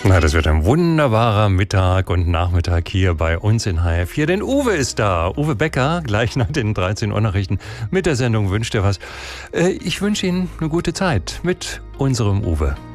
Na, das wird ein wunderbarer Mittag und Nachmittag hier bei uns in HR4. Denn Uwe ist da. Uwe Becker, gleich nach den 13 Uhr Nachrichten mit der Sendung Wünscht dir was. Ich wünsche Ihnen eine gute Zeit mit unserem Uwe.